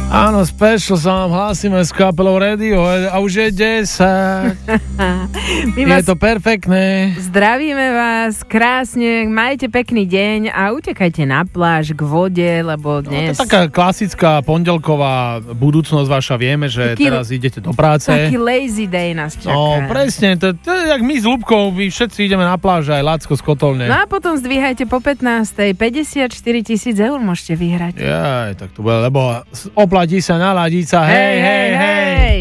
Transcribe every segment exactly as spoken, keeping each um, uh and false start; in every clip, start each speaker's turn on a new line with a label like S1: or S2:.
S1: Áno, special sa vám hlásime s kapelou Radio a už je desať. Je to perfektné.
S2: Zdravíme vás krásne, majte pekný deň a utekajte na pláž k vode, lebo dnes...
S1: No, to je taká klasická pondelková budúcnosť vaša, vieme, že taký, teraz idete do práce.
S2: Taký lazy day nás čaká.
S1: No, presne, to, to je jak my s Ľubkou, my všetci ideme na pláž, aj Lacko z Kotolne.
S2: No a potom zdvíhajte po pätnástej, päťdesiatštyri tisíc eur môžete vyhrať.
S1: Jaj, tak to bude, lebo oplatí sa, naladí sa, hej, hej, hej.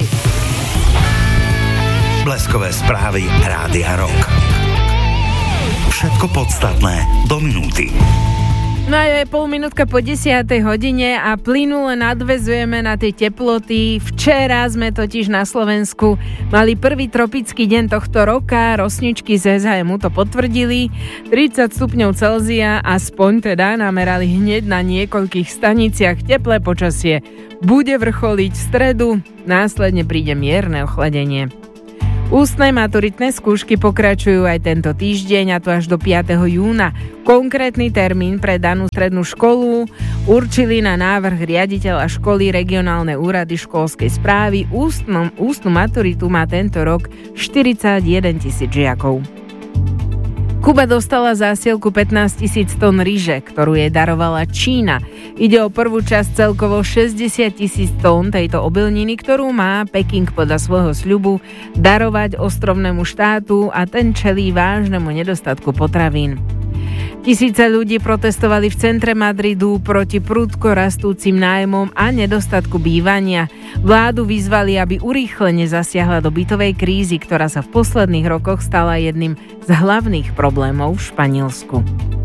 S3: Bleskové správy Rádia Rock. Všetko podstatné do minúty.
S2: No a je pol minútka po desiatej hodine a plynule nadväzujeme na tie teploty. Včera sme totiž na Slovensku mali prvý tropický deň tohto roka, rosničky z es há em to potvrdili. tridsať stupňov Celzia, aspoň teda namerali hneď na niekoľkých staniciach. Teplé počasie bude vrcholiť v stredu, následne príde mierne ochladenie. Ústne maturitné skúšky pokračujú aj tento týždeň, a to až do piateho júna. Konkrétny termín pre danú strednú školu určili na návrh riaditeľa školy regionálne úrady školskej správy. Ústnu, ústnu maturitu má tento rok štyridsaťjeden tisíc žiakov. Kuba dostala zásielku pätnásť tisíc tón ryže, ktorú jej darovala Čína. Ide o prvú časť celkovo šesťdesiat tisíc tón tejto obilniny, ktorú má Peking podľa svojho sľubu darovať ostrovnému štátu, a ten čelí vážnemu nedostatku potravín. Tisíce ľudí protestovali v centre Madridu proti prudko rastúcim nájmom a nedostatku bývania. Vládu vyzvali, aby urýchlene zasiahla do bytovej krízy, ktorá sa v posledných rokoch stala jedným z hlavných problémov v Španielsku.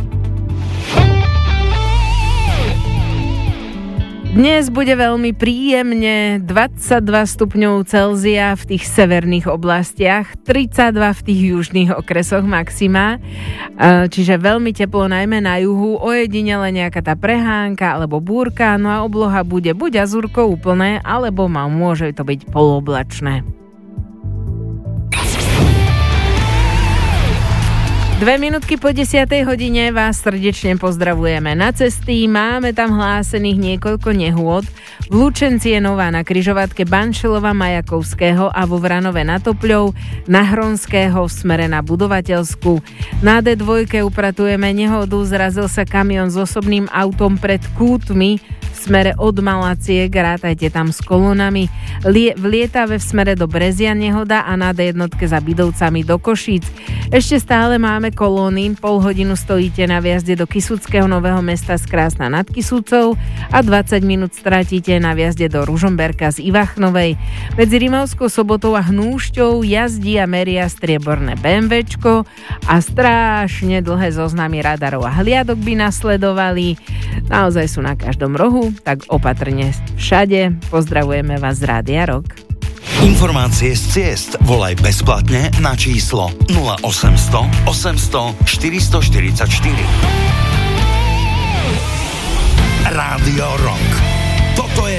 S2: Dnes bude veľmi príjemne, dvadsaťdva stupňov Celzia v tých severných oblastiach, tridsaťdva v tých južných okresoch maxima, čiže veľmi teplo najmä na juhu, ojedinele nejaká tá prehánka alebo búrka, no a obloha bude buď azúrko úplné, alebo má, môže to byť polooblačné. Dve minútky po desiatej hodine vás srdečne pozdravujeme. Na cesty máme tam hlásených niekoľko nehôd. V Lučenci je nová na križovatke Banšelova Majakovského a vo Vranove na Topľov, na Hronského v smere na Budovateľskú. Na dé dva upratujeme nehodu, zrazil sa kamión s osobným autom pred Kútmi v smere od Malaciek, rátajte tam s kolónami. Lie, v Lietave v smere do Brezia nehoda a na dé jedna za Bidovcami do Košíc. Ešte stále máme kolóny, pol hodinu stojíte na viazde do Kysuckého Nového Mesta z Krásna nad Kisúcou a dvadsať minút stratíte na viazde do Ružomberka z Ivachnovej. Medzi Rimavskou Sobotou a Hnúšťou jazdí a meria strieborné BMWčko a strašne dlhé zoznamy radarov a hliadok by nasledovali. Naozaj sú na každom rohu, tak opatrne všade. Pozdravujeme vás z Rádia Rock.
S3: Informácie z ciest volaj bezplatne na číslo nula osemsto osemsto štyristoštyridsaťštyri. Rádio Rock. Toto je